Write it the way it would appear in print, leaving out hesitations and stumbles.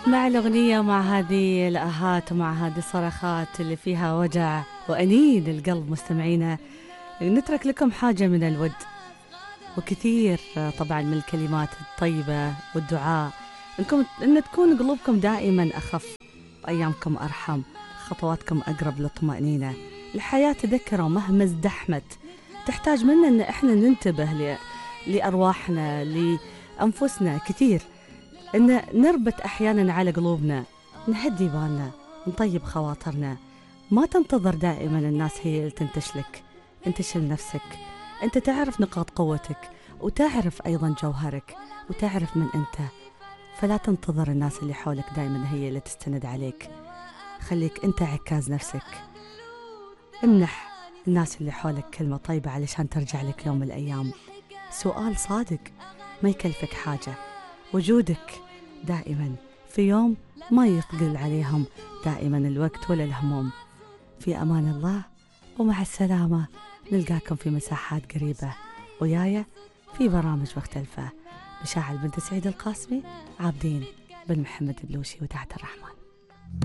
مع الأغنية، مع هذه الآهات ومع هذه الصرخات اللي فيها وجع وأنين القلب مستمعينا، نترك لكم حاجة من الود وكثير طبعا من الكلمات الطيبة والدعاء، إن تكون قلوبكم دائما أخف وأيامكم أرحم، خطواتكم أقرب للطمأنينة. الحياة تذكروا مهما ازدحمت تحتاج منا إن إحنا ننتبه لأرواحنا لأنفسنا كثير، إن نربط أحيانا على قلوبنا، نهدي بالنا، نطيب خواطرنا. ما تنتظر دائما الناس هي اللي تنتشلك، انتشل نفسك. أنت تعرف نقاط قوتك وتعرف أيضا جوهرك وتعرف من أنت، فلا تنتظر الناس اللي حولك دائما هي اللي تستند عليك. خليك أنت عكاز نفسك، امنح الناس اللي حولك كلمة طيبة علشان ترجع لك يوم من الأيام. سؤال صادق ما يكلفك حاجة، وجودك دائما في يوم ما يثقل عليهم دائما الوقت ولا الهموم. في أمان الله ومع السلامة، نلقاكم في مساحات قريبة ويايا في برامج مختلفة. مشاعل بنت سعيد القاسمي، عابدين بن محمد بلوشي وتحت الرحمن.